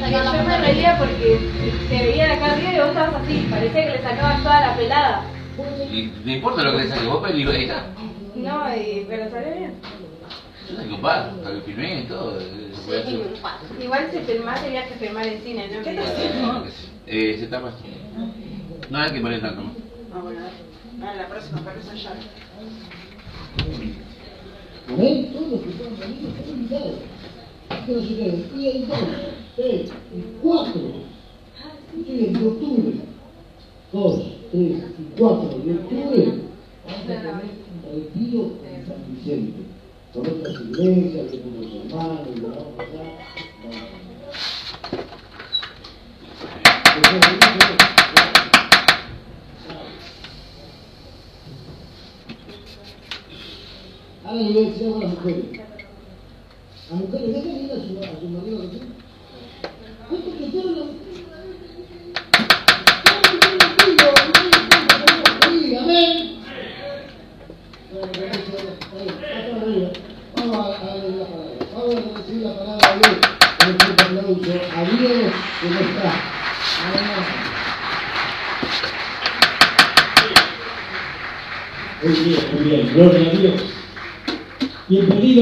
yo me reía porque te veía acá arriba y vos estabas así, parecía que le sacaban toda la pelada. Y no importa lo que le saque, vos pero ahí está. No, pero salió bien. Yo saqué un par, saqué filmé y todo. Igual si filmás tenías que filmar en cine, ¿no? ¿Qué estás haciendo? Se tapa. No hay que poner tanto más. Ah, bueno, a ver. La próxima para esa llave. ¿Ven? Todos los que están saliendo están invitados. ¿Qué no se queden? Y hay 2, 3, 4. Sí, de octubre. 2, 3 y 4 de octubre. Vamos a tener un retiro en San Vicente. Con otras iglesias, con los hermanos, y lo vamos a pasar. Ahora le voy a decir algo a las mujeres. Las mujeres, dejen ir a su marido que tiene. ¿Cuánto que fueron las mujeres? Amén. Vamos a leer la palabra. Vamos a decir la palabra de Dios. Con un fuerte aplauso a Dios que no está. Muy bien, gloria a Dios. Bienvenido.